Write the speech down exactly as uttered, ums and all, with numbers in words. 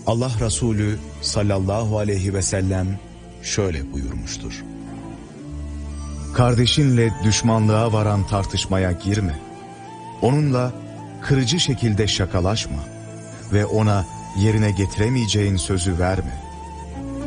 Allah Resulü sallallahu aleyhi ve sellem şöyle buyurmuştur: kardeşinle düşmanlığa varan tartışmaya girme. Onunla kırıcı şekilde şakalaşma ve ona yerine getiremeyeceğin sözü verme.